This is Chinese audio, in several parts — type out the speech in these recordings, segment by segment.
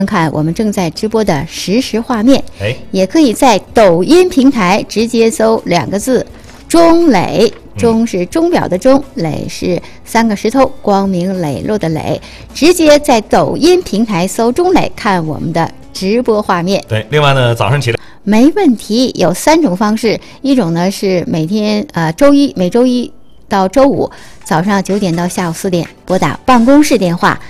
看我们正在直播的实时画面，也可以在抖音平台直接搜2个字“钟磊”，钟是钟表的钟，磊是3个石头光明磊落的磊，直接在抖音平台搜“钟磊”看我们的直播画面。 对，另外呢，早上起来没问题，有3种方式，一种呢是每周一到周五早上9点到下午4点拨打办公室电话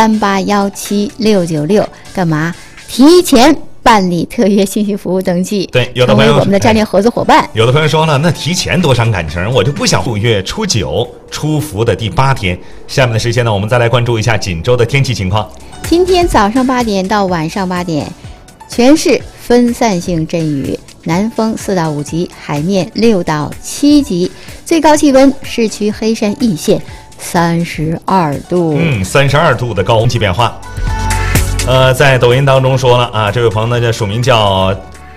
38176696，干嘛？提前办理特约信息服务登记， 对，有的朋友成为我们的战略合作伙伴。 有的朋友说了，那提前多伤感情，我就不想6月初9出伏的第8天。下面的时间呢，我们再来关注一下锦州的天气情况。 今天早上8点到晚上8点，全市分散性阵雨，南风4到5级，海面6到7级，最高气温市区黑山易县32度。 32度的高温气变化。在抖音当中说了啊，这位朋友呢叫署名叫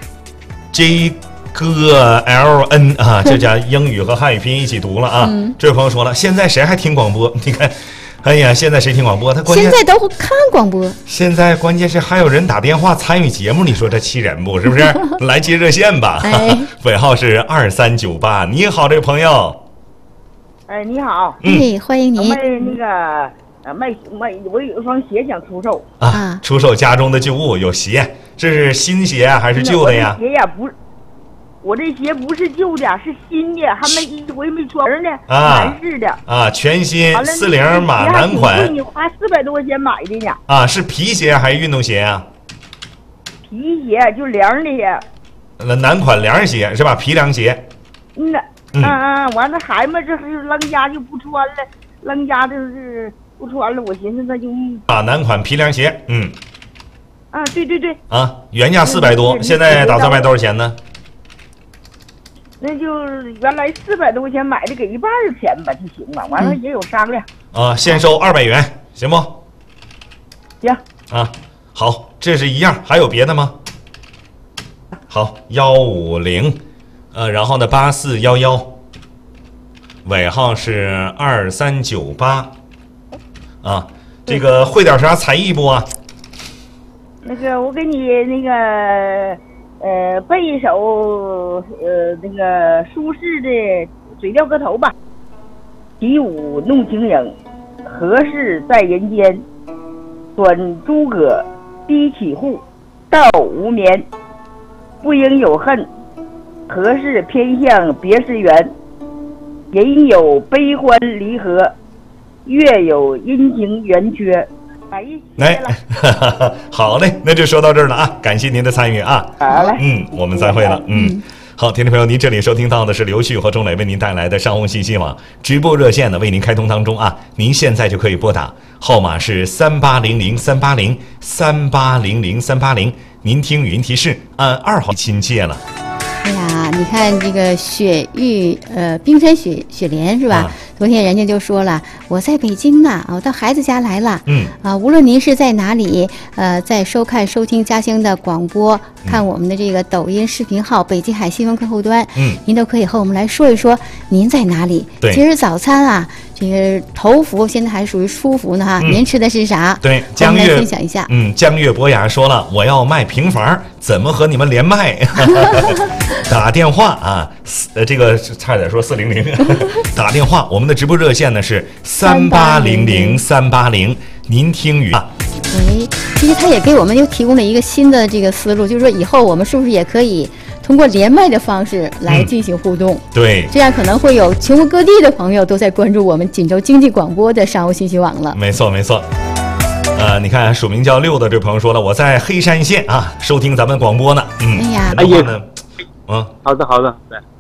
J 哥 LN 啊，这家英语和汉语拼音一起读了啊。这位朋友说了，现在谁还听广播？你看，哎呀，现在谁听广播？他关键现在都会看广播。 现在关键是还有人打电话参与节目，你说这气人不？是不是？来接热线吧。尾号是2398。你好，这位朋友。 哎，你好。 欢迎您。 那个。我有一双鞋想出售啊，出售家中的旧物，有鞋，这是新鞋还是旧的呀？ 鞋呀，不是，我这鞋不是旧的，是新的，还没一回没穿呢，男士的啊，全新40码男款， 你花400多块钱买的呢。 啊，是皮鞋还是运动鞋啊？ 皮鞋，就凉的鞋。 男款凉鞋是吧？皮凉鞋。 完了孩子们这是扔家就不穿了，扔家就是不穿了，我寻思那就男款皮凉鞋， 对啊，原价400多，现在打算卖多少钱呢？ 那就原来400多块钱买的，给一半的钱吧就行了，完了也有商量啊，先收200元，行不？ 行啊，好，这是一样，还有别的吗？好，150，然后呢8411，尾号是2398。啊，这个会点啥才艺不啊？ 那个我给你那个背一首那个苏轼的《水调歌头》吧。起舞弄清影，何事在人间？转朱阁，低绮户，到无眠。不应有恨，何事偏向别时圆？人有悲欢离合，月有阴晴圆缺。 好嘞，那就说到这儿了啊！感谢您的参与啊！ 好嘞， 我们再会了。好，听众朋友，您这里收听到的是刘旭和钟磊为您带来的商务信息网直播热线呢，为您开通当中啊！您现在就可以拨打，号码是3800-380，3800-380。您听语音提示，按2号亲切了。 哎呀，你看这个冰山雪莲是吧？昨天人家就说了，我在北京呢，我到孩子家来了。无论您是在哪里，在收听家乡的广播，看我们的这个抖音视频号北京海新闻客户端，您都可以和我们来说一说您在哪里。今儿早餐啊，这个头伏现在还属于初伏呢哈，您吃的是啥？ 对， 江月分享一下。 江月博雅说了，我要卖平房，怎么和你们连麦？打电话啊，这个差点说400，打电话，我们的直播热线呢是3800-380，您听语啊。 其实他也给我们又提供了一个新的这个思路，就是说以后我们是不是也可以通过连麦的方式来进行互动？ 对， 这样可能会有全国各地的朋友都在关注我们锦州经济广播的商务信息网了。 没错。你看署名叫6的这朋友说了，我在黑山县啊收听咱们广播呢。 好的，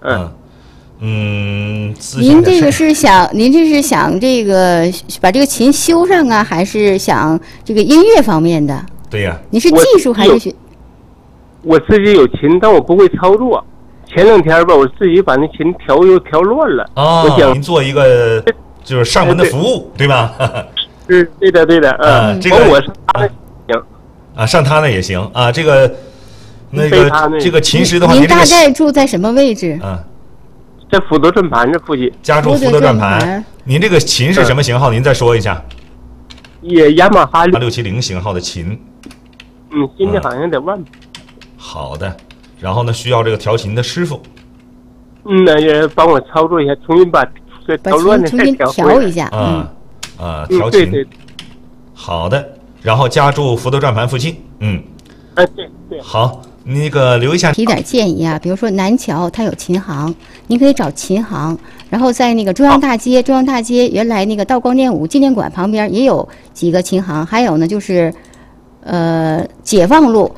您这是想这个把这个琴修上啊，还是想这个音乐方面的？ 对呀， 你是技术还是学？ 我自己有琴，但我不会操作。前2天吧，我自己把那琴调乱了。我想您做一个就是上门的服务，对吧？ 是对的。 这个我上他那行啊，上他那也行啊。这个琴师的话， 您大概住在什么位置？ 在福德转盘这附近。 家住福德转盘。您这个琴是什么型号？您再说一下。 也雅马哈 670型号的琴。 新的好像得万。 好的，然后呢，需要这个调琴的师傅。 那也帮我操作一下，重新把调乱的重新调一下。 调琴。对。好的，然后家住福德转盘附近。 对。 好，那个留一下。 提点建议啊，比如说南桥它有琴行，您可以找琴行。然后在那个中央大街原来那个道光电武纪念馆旁边也有几个琴行，还有呢就是解放路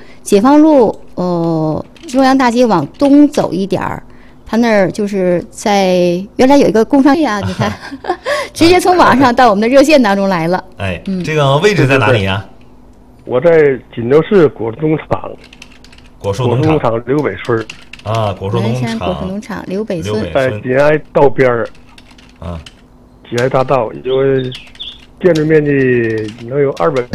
中央大街往东走一点儿。他那儿就是在原来有一个工商业啊，你看，直接从网上到我们的热线当中来了。 这个位置在哪里呀？ 我在锦州市果树农场。 果树农场刘北村。 果树农场。 果树农场刘北村。 在锦爱道边儿。锦爱大道，有建筑面积能有200。